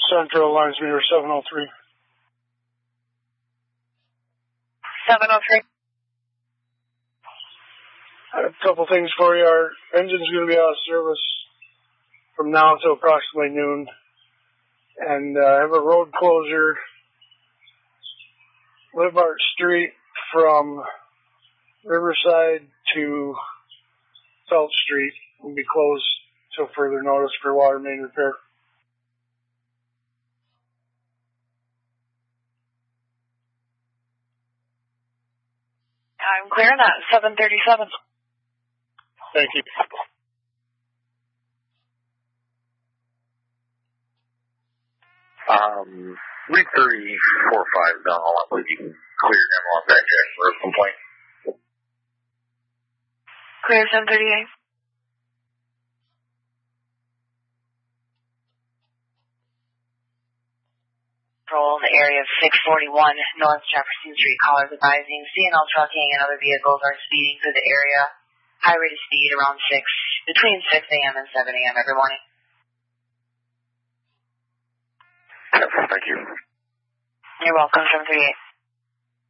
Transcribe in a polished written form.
Central Lines Meter 703. 703. A couple things for you. Our engine's going to be out of service from now until approximately noon. And I have a road closure, Libart Street from Riverside to South Street will be closed till further notice for water main repair. I'm clear on that. 737. Thank you. Read 345 down all. I believe you can clear them on that check for a complaint. Clear 738. Patrol the area of 641 North Jefferson Street. Callers advising C&L trucking and other vehicles are speeding through the area. High rate of speed around between 6 a.m. and 7 a.m. every morning. Thank you. You're welcome, 738.